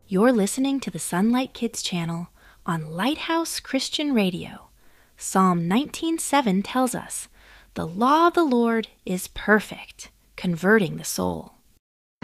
You're listening to the Sunlight Kids channel on Lighthouse Christian Radio. Psalm 19:7 tells us, "The law of the Lord is perfect, converting the soul."